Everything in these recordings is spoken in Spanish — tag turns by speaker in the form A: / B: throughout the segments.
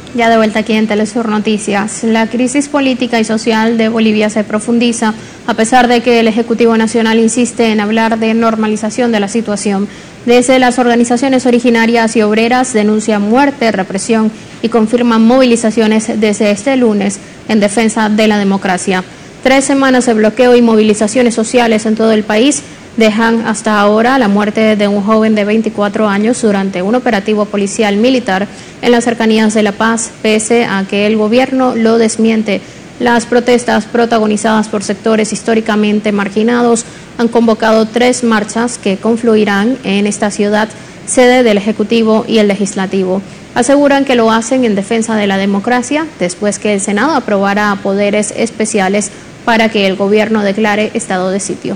A: Ya de vuelta aquí en Telesur Noticias. La crisis política y social de Bolivia se profundiza a pesar de que el Ejecutivo Nacional insiste en hablar de normalización de la situación. Desde las organizaciones originarias y obreras denuncian muerte, represión y confirman movilizaciones desde este lunes en defensa de la democracia. 3 semanas de bloqueo y movilizaciones sociales en todo el país dejan hasta ahora la muerte de un joven de 24 años durante un operativo policial militar en las cercanías de La Paz, pese a que el gobierno lo desmiente. Las protestas protagonizadas por sectores históricamente marginados han convocado 3 marchas que confluirán en esta ciudad, sede del Ejecutivo y el Legislativo. Aseguran que lo hacen en defensa de la democracia después que el Senado aprobara poderes especiales para que el gobierno declare estado de sitio.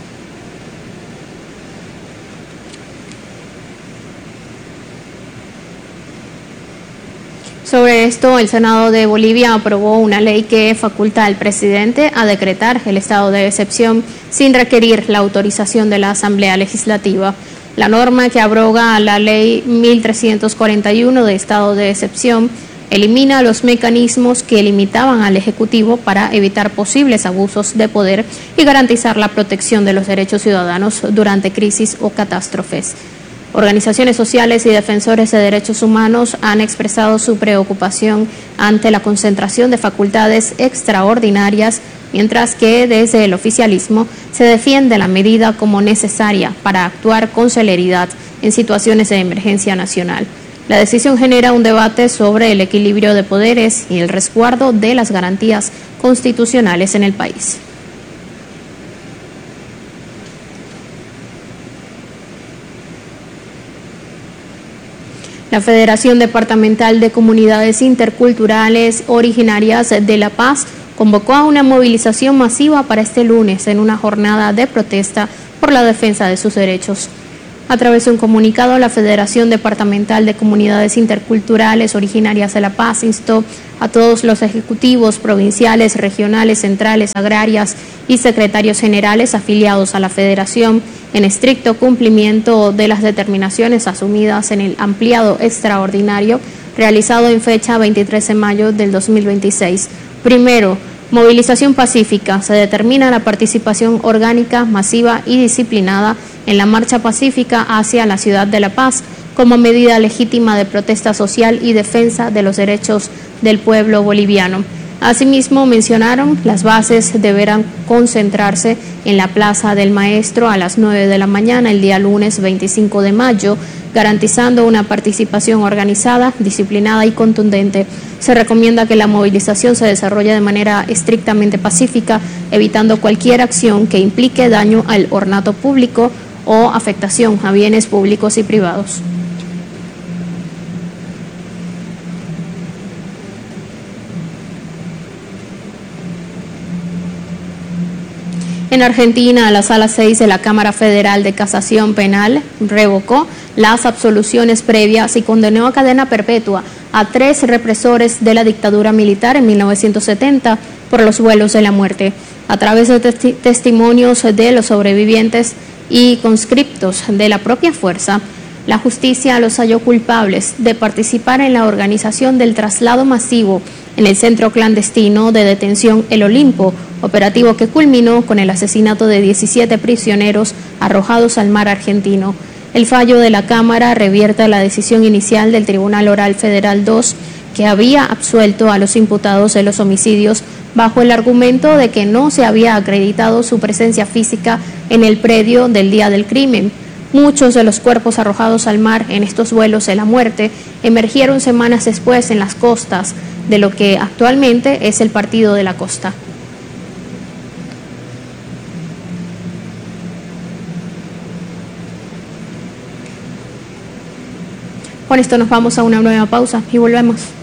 A: Sobre esto, el Senado de Bolivia aprobó una ley que faculta al presidente a decretar el estado de excepción sin requerir la autorización de la Asamblea Legislativa. La norma, que abroga la ley 1341 de estado de excepción, elimina los mecanismos que limitaban al Ejecutivo para evitar posibles abusos de poder y garantizar la protección de los derechos ciudadanos durante crisis o catástrofes. Organizaciones sociales y defensores de derechos humanos han expresado su preocupación ante la concentración de facultades extraordinarias, mientras que desde el oficialismo se defiende la medida como necesaria para actuar con celeridad en situaciones de emergencia nacional. La decisión genera un debate sobre el equilibrio de poderes y el resguardo de las garantías constitucionales en el país. La Federación Departamental de Comunidades Interculturales Originarias de La Paz convocó a una movilización masiva para este lunes en una jornada de protesta por la defensa de sus derechos. A través de un comunicado, la Federación Departamental de Comunidades Interculturales Originarias de La Paz instó a todos los ejecutivos provinciales, regionales, centrales, agrarias y secretarios generales afiliados a la Federación, en estricto cumplimiento de las determinaciones asumidas en el ampliado extraordinario realizado en fecha 23 de mayo del 2026. Primero, movilización pacífica. Se determina la participación orgánica, masiva y disciplinada en la marcha pacífica hacia la ciudad de La Paz como medida legítima de protesta social y defensa de los derechos del pueblo boliviano. Asimismo, mencionaron las bases deberán concentrarse en la Plaza del Maestro a las 9 de la mañana el día lunes 25 de mayo, garantizando una participación organizada, disciplinada y contundente. Se recomienda que la movilización se desarrolle de manera estrictamente pacífica, evitando cualquier acción que implique daño al ornato público o afectación a bienes públicos y privados. En Argentina, la Sala 6 de la Cámara Federal de Casación Penal revocó las absoluciones previas y condenó a cadena perpetua a 3 represores de la dictadura militar en 1970 por los vuelos de la muerte. A través de testimonios de los sobrevivientes y conscriptos de la propia fuerza, la justicia los halló culpables de participar en la organización del traslado masivo en el centro clandestino de detención El Olimpo, operativo que culminó con el asesinato de 17 prisioneros arrojados al mar argentino. El fallo de la Cámara revierte la decisión inicial del Tribunal Oral Federal 2, que había absuelto a los imputados de los homicidios bajo el argumento de que no se había acreditado su presencia física en el predio del día del crimen. Muchos de los cuerpos arrojados al mar en estos vuelos de la muerte emergieron semanas después en las costas de lo que actualmente es el Partido de la Costa. Con esto nos vamos a una nueva pausa y volvemos.